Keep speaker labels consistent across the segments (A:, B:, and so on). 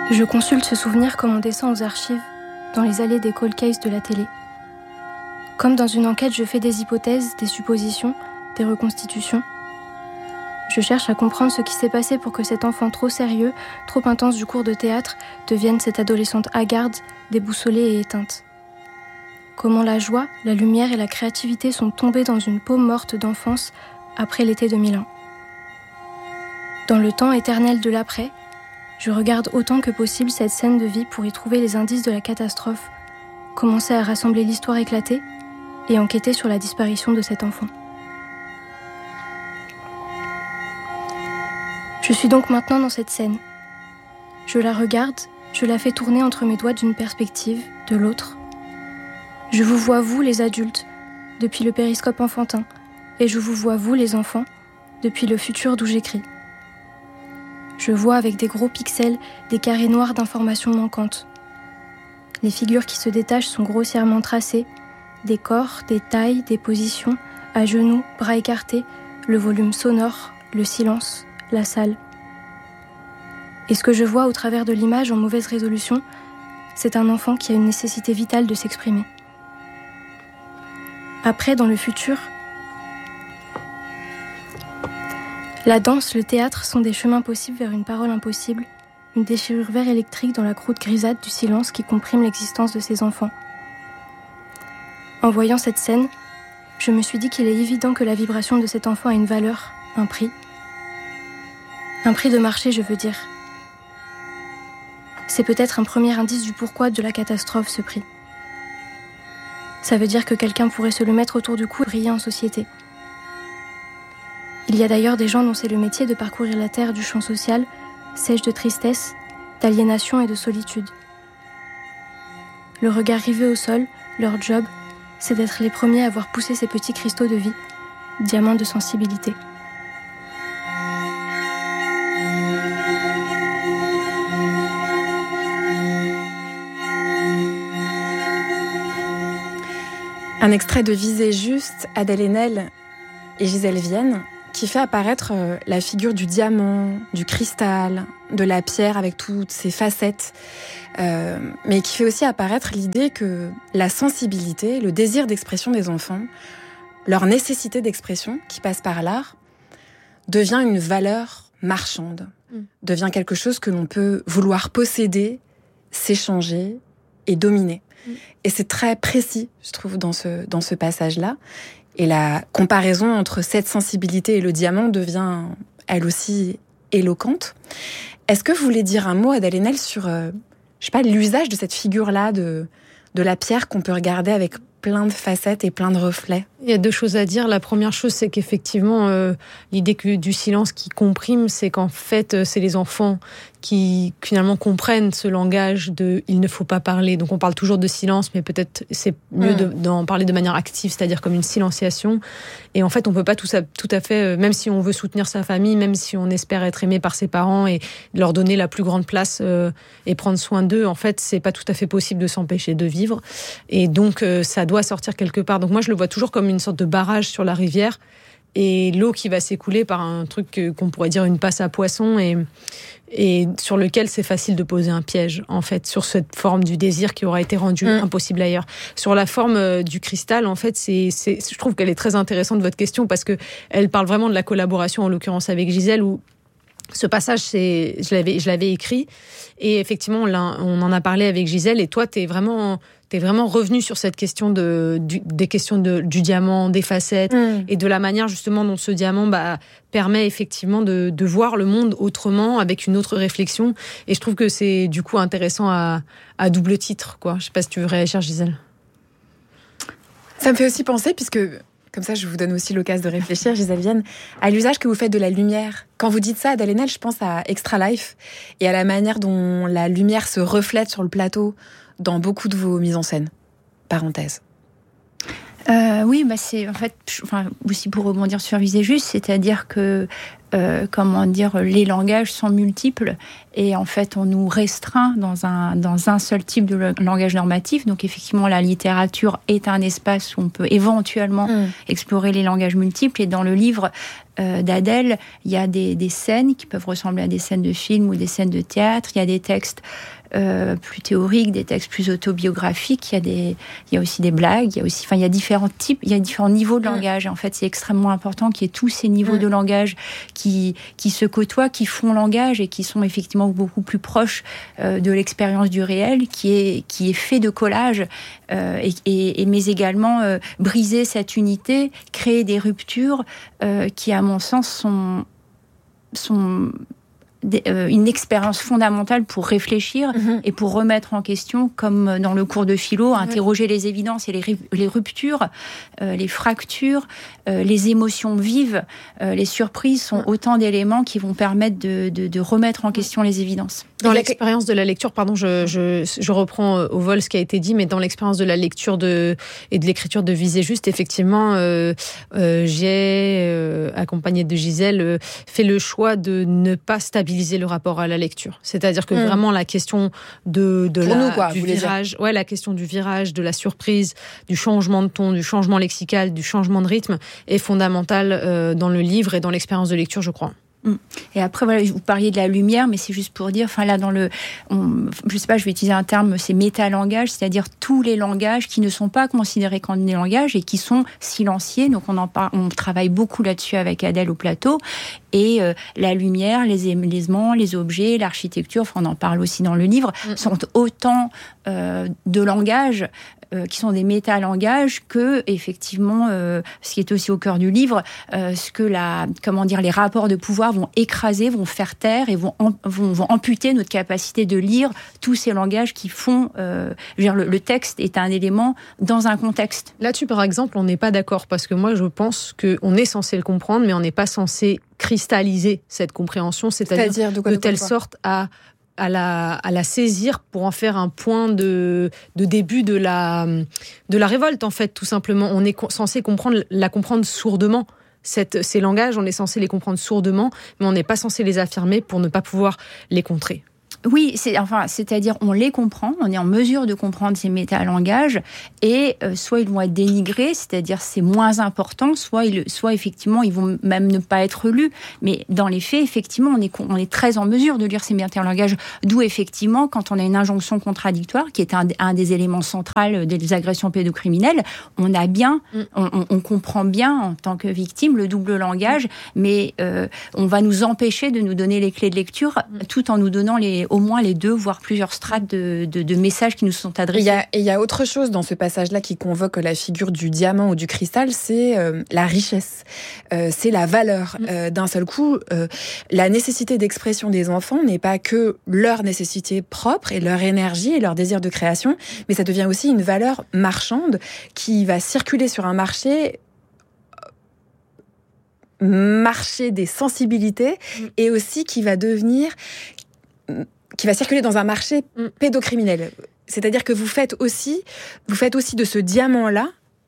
A: Je consulte ce souvenir comme on descend aux archives, dans les allées des cold cases de la télé. Comme dans une enquête, je fais des hypothèses, des suppositions, des reconstitutions. Je cherche à comprendre ce qui s'est passé pour que cet enfant trop sérieux, trop intense du cours de théâtre, devienne cette adolescente hagarde, déboussolée et éteinte. Comment la joie, la lumière et la créativité sont tombées dans une peau morte d'enfance après l'été 2001. Dans le temps éternel de l'après, je regarde autant que possible cette scène de vie pour y trouver les indices de la catastrophe, commencer à rassembler l'histoire éclatée et enquêter sur la disparition de cet enfant. Je suis donc maintenant dans cette scène. Je la regarde, je la fais tourner entre mes doigts d'une perspective, de l'autre. Je vous vois, vous, les adultes, depuis le périscope enfantin, et je vous vois, vous, les enfants, depuis le futur d'où j'écris. Je vois avec des gros pixels des carrés noirs d'informations manquantes. Les figures qui se détachent sont grossièrement tracées, des corps, des tailles, des positions, à genoux, bras écartés, le volume sonore, le silence, la salle. Et ce que je vois au travers de l'image en mauvaise résolution, c'est un enfant qui a une nécessité vitale de s'exprimer. Après, dans le futur, la danse, le théâtre sont des chemins possibles vers une parole impossible, une déchirure vert électrique dans la croûte grisâtre du silence qui comprime l'existence de ces enfants. En voyant cette scène, je me suis dit qu'il est évident que la vibration de cet enfant a une valeur, un prix. Un prix de marché, je veux dire. C'est peut-être un premier indice du pourquoi de la catastrophe, ce prix. Ça veut dire que quelqu'un pourrait se le mettre autour du cou et briller en société. Il y a d'ailleurs des gens dont c'est le métier de parcourir la terre du champ social, sèche de tristesse, d'aliénation et de solitude. Le regard rivé au sol, leur job, c'est d'être les premiers à voir pousser ces petits cristaux de vie, diamants de sensibilité.
B: Un extrait de Visée juste, Adèle Haenel et Gisèle Vienne, qui fait apparaître la figure du diamant, du cristal, de la pierre avec toutes ses facettes, mais qui fait aussi apparaître l'idée que la sensibilité, le désir d'expression des enfants, leur nécessité d'expression qui passe par l'art, devient une valeur marchande, devient quelque chose que l'on peut vouloir posséder, s'échanger et dominer. Et c'est très précis, je trouve, dans ce passage-là. Et la comparaison entre cette sensibilité et le diamant devient, elle aussi, éloquente. Est-ce que vous voulez dire un mot, Adèle Haenel, sur, l'usage de cette figure-là, de la pierre qu'on peut regarder avec plein de facettes et plein de reflets?
C: Il y a deux choses à dire. La première chose, c'est qu'effectivement, l'idée du silence qui comprime, c'est qu'en fait, c'est les enfants qui finalement comprennent ce langage de « il ne faut pas parler ». Donc on parle toujours de silence, mais peut-être c'est mieux d'en parler de manière active, c'est-à-dire comme une silenciation. Et en fait, on peut pas tout à fait, même si on veut soutenir sa famille, même si on espère être aimé par ses parents et leur donner la plus grande place et prendre soin d'eux, en fait, c'est pas tout à fait possible de s'empêcher de vivre. Et donc, ça doit sortir quelque part. Donc moi, je le vois toujours comme une sorte de barrage sur la rivière et l'eau qui va s'écouler par un truc qu'on pourrait dire une passe à poissons et sur lequel c'est facile de poser un piège, en fait, sur cette forme du désir qui aura été rendue impossible ailleurs. Sur la forme du cristal, en fait, je trouve qu'elle est très intéressante, votre question, parce que elle parle vraiment de la collaboration, en l'occurrence avec Gisèle, où ce passage, je l'avais écrit, et effectivement, on en a parlé avec Gisèle, et toi, t'es vraiment revenu sur cette question des questions du diamant, des facettes, et de la manière justement dont ce diamant permet effectivement de voir le monde autrement, avec une autre réflexion. Et je trouve que c'est du coup intéressant à double titre, quoi. Je sais pas si tu veux réagir, Gisèle.
B: Ça me fait aussi penser, puisque comme ça je vous donne aussi l'occasion de réfléchir, Gisèle Vienne, à l'usage que vous faites de la lumière. Quand vous dites ça, Adèle Haenel, je pense à Extra Life et à la manière dont la lumière se reflète sur le plateau dans beaucoup de vos mises en scène. Parenthèse.
D: Oui, c'est en fait, aussi pour rebondir sur Visée juste, c'est-à-dire que les langages sont multiples et en fait on nous restreint dans un seul type de langage normatif. Donc effectivement la littérature est un espace où on peut éventuellement explorer les langages multiples. Et dans le livre d'Adèle, il y a des scènes qui peuvent ressembler à des scènes de film ou des scènes de théâtre. Il y a des textes plus théoriques, des textes plus autobiographiques. Il y a aussi des blagues. Il y a différents types, il y a différents niveaux de langage. Et en fait, c'est extrêmement important qu'il y ait tous ces niveaux de langage qui se côtoient, qui font langage et qui sont effectivement beaucoup plus proches de l'expérience du réel, qui est fait de collage, mais également briser cette unité, créer des ruptures qui, à mon sens, sont une expérience fondamentale pour réfléchir et pour remettre en question, comme dans le cours de philo, interroger les évidences et les ruptures, les fractures, les émotions vives, les surprises sont autant d'éléments qui vont permettre de remettre en question les évidences.
C: Dans l'expérience de la lecture, pardon, je reprends au vol ce qui a été dit, mais dans l'expérience de la lecture et de l'écriture de Visé Juste, effectivement, j'ai, accompagnée de Gisèle, fait le choix de ne pas stabiliser le rapport à la lecture. C'est-à-dire que vraiment la question du virage, la question du virage, de la surprise, du changement de ton, du changement lexical, du changement de rythme est fondamentale dans le livre et dans l'expérience de lecture, je crois.
D: Et après, voilà, vous parliez de la lumière, mais c'est juste pour dire, enfin là, je sais pas, je vais utiliser un terme, c'est métalangages, c'est-à-dire tous les langages qui ne sont pas considérés comme des langages et qui sont silenciés. Donc on travaille beaucoup là-dessus avec Adèle au plateau. Et la lumière, les éléments, les objets, l'architecture, enfin on en parle aussi dans le livre, sont autant de langages qui sont des métalangages que, effectivement, ce qui est aussi au cœur du livre, ce que les rapports de pouvoir vont écraser, vont faire taire et vont amputer notre capacité de lire tous ces langages qui font... le texte est un élément dans un contexte.
C: Là-dessus, par exemple, on n'est pas d'accord, parce que moi, je pense qu'on est censé le comprendre, mais on n'est pas censé cristalliser cette compréhension, c'est-à-dire de telle sorte à la saisir pour en faire un point de début de la révolte, en fait, tout simplement. On est censé la comprendre sourdement. Ces langages, on est censé les comprendre sourdement, mais on n'est pas censé les affirmer pour ne pas pouvoir les contrer.
D: Oui, c'est-à-dire on les comprend, on est en mesure de comprendre ces métalangages et soit ils vont être dénigrés, c'est-à-dire c'est moins important, soit effectivement ils vont même ne pas être lus. Mais dans les faits, effectivement, on est très en mesure de lire ces métalangages. D'où effectivement, quand on a une injonction contradictoire, qui est un des éléments centraux des agressions pédocriminelles, on comprend bien en tant que victime le double langage, mais on va nous empêcher de nous donner les clés de lecture tout en nous donnant au moins les 2, voire plusieurs strates de messages qui nous sont adressés.
B: Et il y a autre chose dans ce passage-là qui convoque la figure du diamant ou du cristal, c'est la richesse, c'est la valeur. D'un seul coup, la nécessité d'expression des enfants n'est pas que leur nécessité propre et leur énergie et leur désir de création, mais ça devient aussi une valeur marchande qui va circuler sur un marché des sensibilités et aussi qui va circuler dans un marché pédocriminel. C'est-à-dire que vous faites aussi de ce diamant-là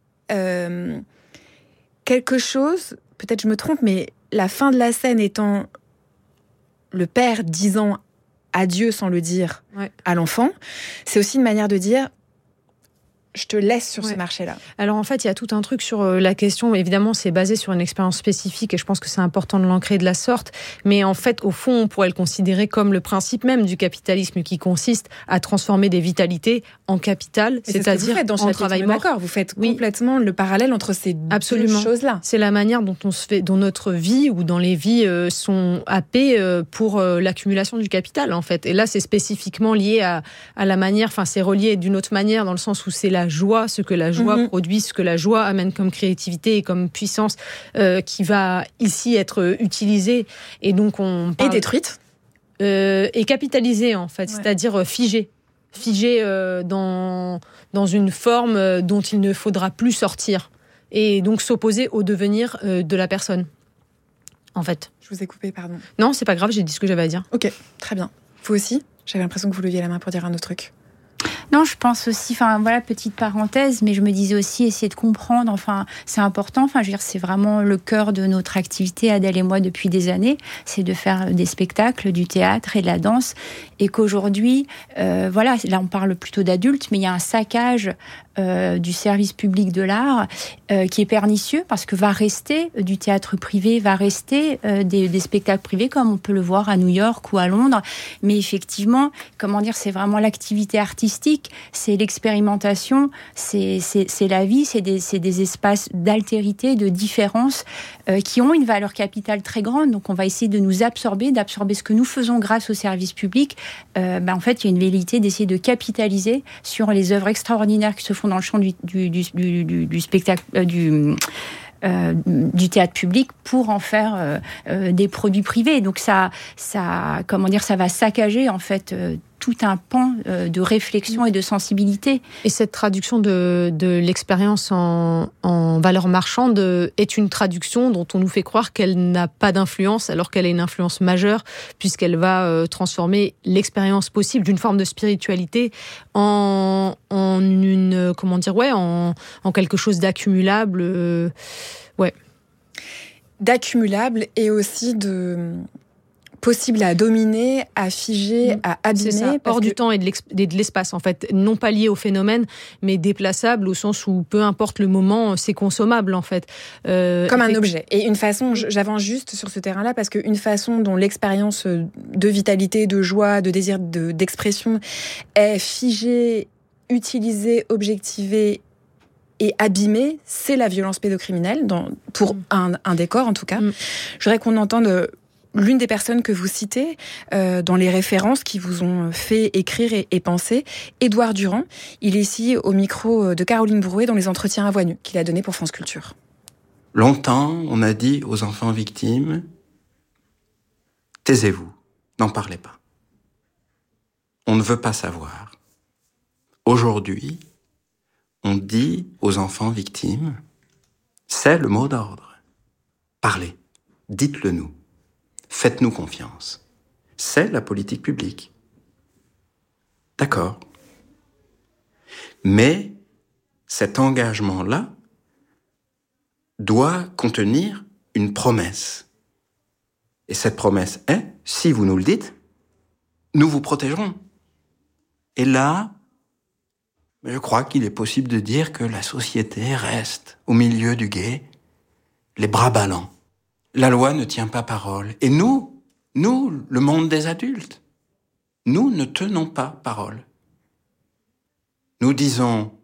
B: quelque chose, peut-être je me trompe, mais la fin de la scène étant le père disant adieu sans le dire à l'enfant, c'est aussi une manière de dire je te laisse sur ce marché-là.
C: Alors en fait, il y a tout un truc sur la question, évidemment c'est basé sur une expérience spécifique et je pense que c'est important de l'ancrer de la sorte, mais en fait au fond on pourrait le considérer comme le principe même du capitalisme qui consiste à transformer des vitalités en capital, c'est-à-dire en travail mort.
B: D'accord, vous faites complètement le parallèle entre ces deux choses-là.
C: C'est la manière dont notre vie ou dans les vies sont happées pour l'accumulation du capital en fait. Et là c'est spécifiquement lié à la manière, enfin c'est relié d'une autre manière dans le sens où c'est la joie, ce que la joie produit, ce que la joie amène comme créativité et comme puissance qui va ici être utilisée et donc on parle...
B: Et détruite
C: et capitalisée en fait, c'est-à-dire figée dans une forme dont il ne faudra plus sortir et donc s'opposer au devenir de la personne en fait.
B: Je vous ai coupé, pardon.
C: Non, c'est pas grave, j'ai dit ce que j'avais à dire.
B: Ok, très bien. Vous aussi ? J'avais l'impression que vous leviez la main pour dire un autre truc.
D: Non, je pense aussi, enfin voilà, petite parenthèse, mais je me disais aussi essayer de comprendre, enfin c'est important, enfin je veux dire c'est vraiment le cœur de notre activité, Adèle et moi, depuis des années, c'est de faire des spectacles, du théâtre et de la danse, et qu'aujourd'hui, voilà, là on parle plutôt d'adultes, mais il y a un saccage du service public de l'art qui est pernicieux parce que va rester du théâtre privé, va rester des spectacles privés comme on peut le voir à New York ou à Londres, mais effectivement, comment dire, c'est vraiment l'activité artistique, c'est l'expérimentation, c'est la vie, c'est des espaces d'altérité, de différence qui ont une valeur capitale très grande, donc on va essayer de nous d'absorber ce que nous faisons grâce au service public. En fait, il y a une velléité d'essayer de capitaliser sur les œuvres extraordinaires qui se font dans le champ du spectacle, du théâtre public pour en faire des produits privés. Donc ça, comment dire, ça va saccager en fait tout un pan de réflexion et de sensibilité.
C: Et cette traduction de l'expérience en valeur marchande est une traduction dont on nous fait croire qu'elle n'a pas d'influence, alors qu'elle a une influence majeure, puisqu'elle va transformer l'expérience possible d'une forme de spiritualité en une, comment dire, en quelque chose d'accumulable,
B: d'accumulable et aussi possible à dominer, à figer, à abîmer.
C: C'est ça, hors du temps et de l'espace, en fait. Non pas lié au phénomène, mais déplaçable au sens où, peu importe le moment, c'est consommable, en fait.
B: Comme un objet. Et une façon, j'avance juste sur ce terrain-là, parce qu'une façon dont l'expérience de vitalité, de joie, de désir, d'expression est figée, utilisée, objectivée et abîmée, c'est la violence pédocriminelle, pour un décor, en tout cas. Je voudrais qu'on entende l'une des personnes que vous citez dans les références qui vous ont fait écrire et penser, Édouard Durand. Il est ici au micro de Caroline Brouet dans les entretiens à voix nue qu'il a donné pour France Culture.
E: Longtemps, on a dit aux enfants victimes « Taisez-vous, n'en parlez pas. On ne veut pas savoir. » Aujourd'hui, on dit aux enfants victimes « C'est le mot d'ordre. Parlez, dites-le nous. Faites-nous confiance. C'est la politique publique. » D'accord. Mais cet engagement-là doit contenir une promesse. Et cette promesse est, si vous nous le dites, nous vous protégerons. Et là, je crois qu'il est possible de dire que la société reste au milieu du gué, les bras ballants. La loi ne tient pas parole. Et nous, le monde des adultes, nous ne tenons pas parole. Nous disons